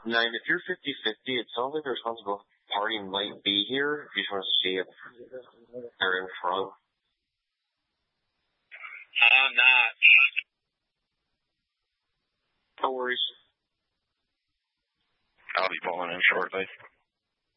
9, if you're 50-50, it sounds like the responsible party might be here. If you just want to see if they're in front. I'm not. No worries. I'll be pulling in shortly.